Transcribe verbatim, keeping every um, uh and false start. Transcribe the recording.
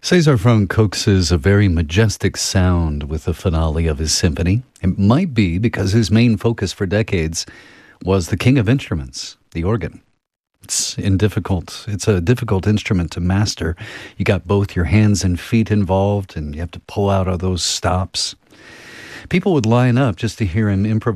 Cesar Franck coaxes a very majestic sound with the finale of his symphony. It might be because his main focus for decades was the king of instruments, the organ. It's in difficult. It's a difficult instrument to master. You got both your hands and feet involved, and you have to pull out all those stops. People would line up just to hear him improvise